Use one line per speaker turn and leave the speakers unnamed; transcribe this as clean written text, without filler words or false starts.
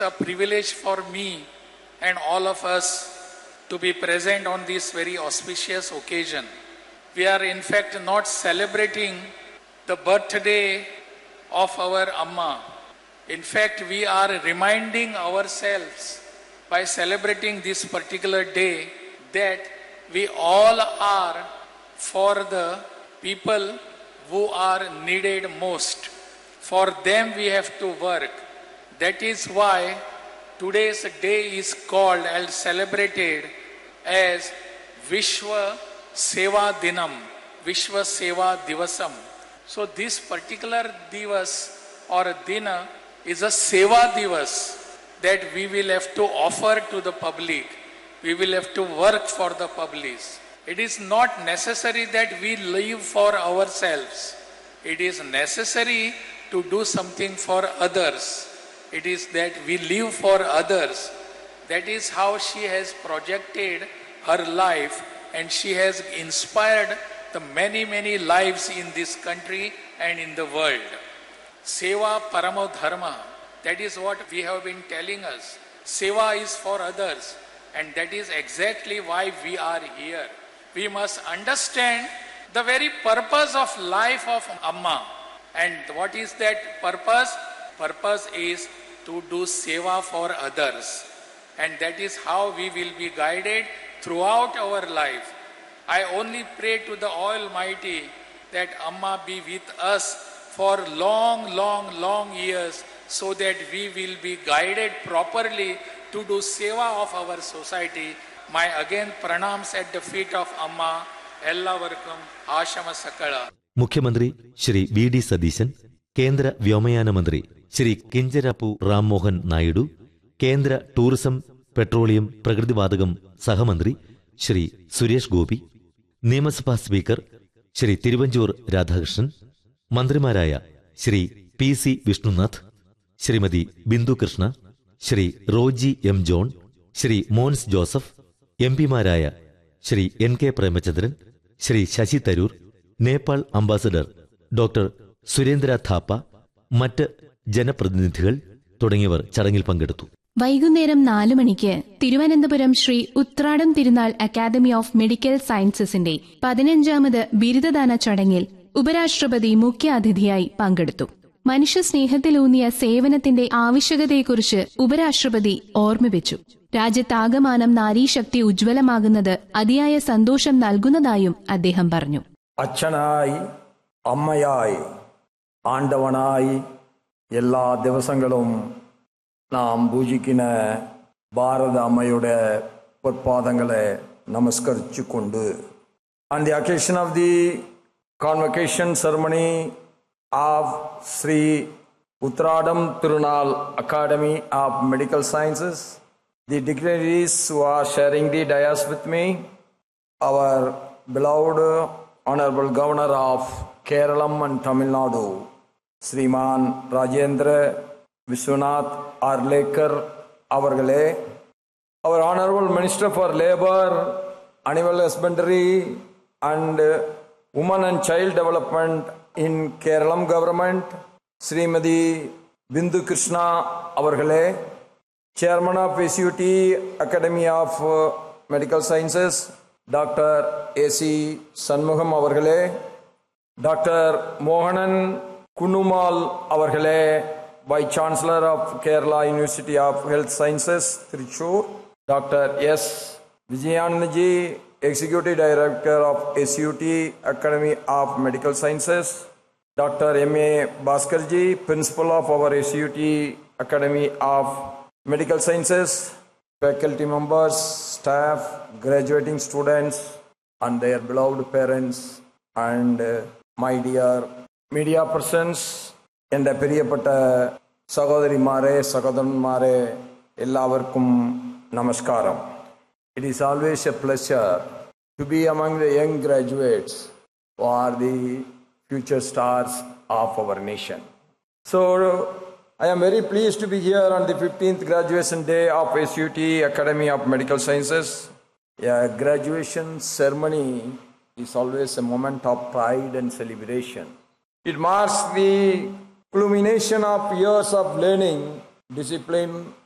A privilege for me and all of us to be present on this very auspicious occasion. We are in fact not celebrating the birthday of our Amma. In fact, we are reminding ourselves by celebrating this particular day that we all are for the people who are needed most. For them we have to work. That is why today's day is called and celebrated as Vishwa Seva Dinam, Vishwa Seva Divasam. So this particular divas or dina is a Seva Divas that we will have to offer to the public. We will have to work for the public. It is not necessary that we live for ourselves. It is necessary to do something for others. It is that we live for others. That is how she has projected her life, and she has inspired the many lives in this country and in the world. Seva Paramo Dharma. That is what we have been telling us. Seva is for others, and that is exactly why we are here. We must understand the very purpose of life of Amma. And what is that purpose? Purpose is to do seva for others. And that is how we will be guided throughout our life. I only pray to the Almighty that Amma be with us for long years, so that we will be guided properly to do seva of our society. My again pranams at the feet of Amma. Ellavarkum Ashama Sakala.
മുഖ്യമന്ത്രി Shri V D Satheesan, കേന്ദ്ര വ്യോമയാന മന്ത്രി ശ്രീ കിഞ്ചരാപ്പു റാംമോഹൻ നായിഡു, കേന്ദ്ര tourism, petroleum, പ്രകൃതിവാതകം സഹമന്ത്രി ശ്രീ സുരേഷ് ഗോപി, നിയമസഭാ speaker Shri Thiruvanchoor Radhakrishnan, മന്ത്രിമാരായ Shri P C Vishnunath, Shrimati Bindu Krishna, Shri Roji M John, Shri Mons Joseph, M പിമാരായ Shri N K Premachandran, Shri Sasi Tharoor, Nepal ambassador doctor Surendra Thapa, മറ്റ് ജനപ്രതിനിധികൾ തുടങ്ങിയവർ ചടങ്ങിൽ പങ്കെടുത്തു.
വൈകുന്നേരം 4 മണിക്ക് തിരുവനന്തപുരം ശ്രീ ഉത്രാടം തിരുനാൾ അക്കാദമി ഓഫ് മെഡിക്കൽ സയൻസസിന്റെ 15ാമത് ബിരുദദാന ചടങ്ങിൽ ഉപരാഷ്ട്രപതി മുഖ്യാതിഥിയായി പങ്കെടുത്തു. മനുഷ്യസ്നേഹത്തിലൂന്നിയ സേവനത്തിന്റെ ആവശ്യകതയെക്കുറിച്ച് ഉപരാഷ്ട്രപതി ഓർമ്മിപ്പിച്ചു. രാജ്യത്താകമാനം നാരീശക്തി ഉജ്ജ്വലമാകുന്നത് അതിയായ സന്തോഷം നൽകുന്നതായും അദ്ദേഹം പറഞ്ഞു.
അച്ഛനായി, അമ്മയായി, ആണ്ടവനായി എല്ലാ ദിവസങ്ങളും നാം പൂജിക്കുന്ന ഭാരത അമ്മയുടെ പൊற்பாதങ്ങളെ നമസ്കരിച്ചുകൊണ്ട് on the occasion of the convocation ceremony of Sri Uttradam Tirunal Academy of Medical Sciences, the dignitaries who are sharing the dais with me, our beloved Honorable Governor of Keralam and Tamil Nadu, Sriman Rajendra Vishwanath Arlekar avargale, our Honorable Minister for Labour, Animal Husbandry and Women and Child Development in Keralam Government, Srimati Bindu Krishna avargale, Chairman of SUT Academy of Medical Sciences, Dr. A.C. Sanmukham avargale, Dr. Mohanan Kunumal avargale, Vice Chancellor of Kerala University of Health Sciences, Thrissur, Dr. S. Vijayanandaji, Executive Director of SUT Academy of Medical Sciences, Dr. M.A. Bhaskarji, Principal of our SUT Academy of Medical Sciences, faculty members, staff, graduating students, and their beloved parents, and my dear media persons, എൻ്റെ പ്രിയപ്പെട്ട സഹോദരിമാരെ, സഹോദരന്മാരെ, എല്ലാവർക്കും നമസ്കാരം. It is always a pleasure to be among the young graduates who are the future stars of our nation. So I am very pleased to be here on the 15th graduation day of SUT Academy of Medical Sciences. A graduation ceremony is always a moment of pride and celebration. It marks the culmination of years of learning, discipline